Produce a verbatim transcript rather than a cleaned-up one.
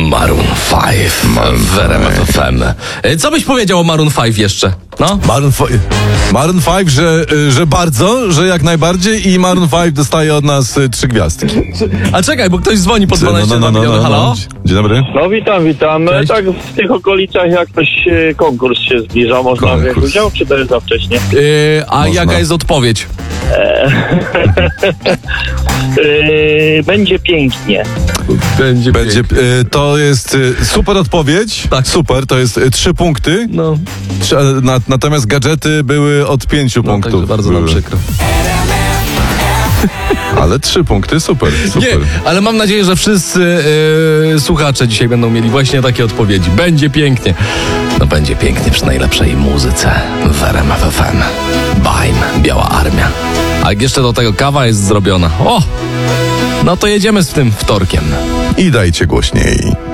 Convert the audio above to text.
Maroon pięć w R M F F M. Co byś powiedział o Maroon pięć jeszcze? No? Maroon pięć, Maroon pięć że, że bardzo, że jak najbardziej i Maroon pięć dostaje od nas y, trzy gwiazdki. A czekaj, bo ktoś dzwoni po No, dwanaście no, no, no, miliony. no, Halo? Dzień dobry. No witam, witam. Cześć. Tak w tych okolicach jak ktoś e, konkurs się zbliża, można Konkurs. wziąć udział, czy to jest za wcześnie? Yy, a Można. jaka jest odpowiedź? E, będzie pięknie. Będzie. Będzie, y, to jest y, super odpowiedź. Tak. Super, to jest y, trzy punkty. No, Trz- a, na, natomiast gadżety były od pięciu no punktów. także bardzo nam były. przykro. Ale trzy punkty, super, super. Nie, ale mam nadzieję, że wszyscy yy, słuchacze dzisiaj będą mieli właśnie takie odpowiedzi. Będzie pięknie. No będzie pięknie przy najlepszej muzyce w R M F F M. Baim, Biała Armia. A jak jeszcze do tego kawa jest zrobiona. O! No to jedziemy z tym wtorkiem. I dajcie głośniej.